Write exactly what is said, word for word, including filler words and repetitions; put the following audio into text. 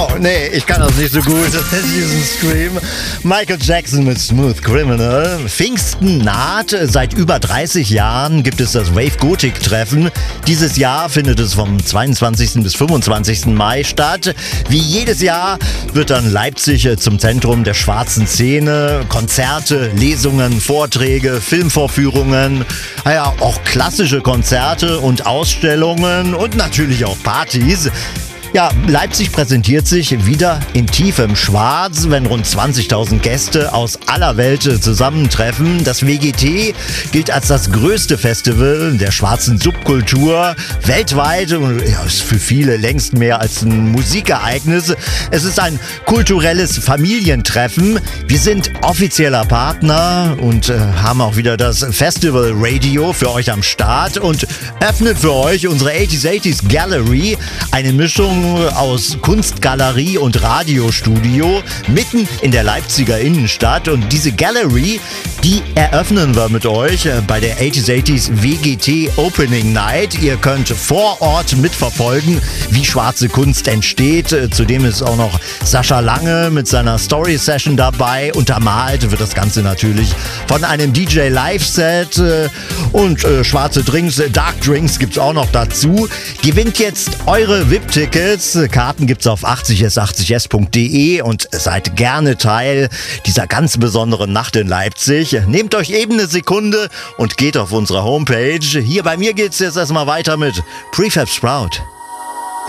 Oh, nee, ich kann das nicht so gut, diesen Scream. Michael Jackson mit Smooth Criminal. Pfingsten naht. Seit über dreißig Jahren gibt es das Wave Gothic Treffen. Dieses Jahr findet es vom zweiundzwanzigsten bis fünfundzwanzigsten Mai statt. Wie jedes Jahr wird dann Leipzig zum Zentrum der schwarzen Szene. Konzerte, Lesungen, Vorträge, Filmvorführungen, naja, auch klassische Konzerte und Ausstellungen und natürlich auch Partys. Ja, Leipzig präsentiert sich wieder in tiefem Schwarz, wenn rund zwanzigtausend Gäste aus aller Welt zusammentreffen. Das W G T gilt als das größte Festival der schwarzen Subkultur weltweit und ja, ist für viele längst mehr als ein Musikereignis. Es ist ein kulturelles Familientreffen. Wir sind offizieller Partner und äh, haben auch wieder das Festival Radio für euch am Start und öffnet für euch unsere achtziger achtziger Gallery, eine Mischung aus Kunstgalerie und Radiostudio mitten in der Leipziger Innenstadt. Und diese Gallery, die eröffnen wir mit euch bei der achtziger achtziger W G T Opening Night. Ihr könnt vor Ort mitverfolgen, wie schwarze Kunst entsteht. Zudem ist auch noch Sascha Lange mit seiner Story Session dabei. Untermalt wird das Ganze natürlich von einem D J Live-Set und äh, schwarze Drinks, Dark Drinks gibt's auch noch dazu. Gewinnt jetzt eure V I P-Tickets. Karten gibt's auf achtzig s achtzig s punkt de und seid gerne Teil dieser ganz besonderen Nacht in Leipzig. Nehmt euch eben eine Sekunde und geht auf unsere Homepage. Hier bei mir geht's jetzt erstmal weiter mit Prefab Sprout.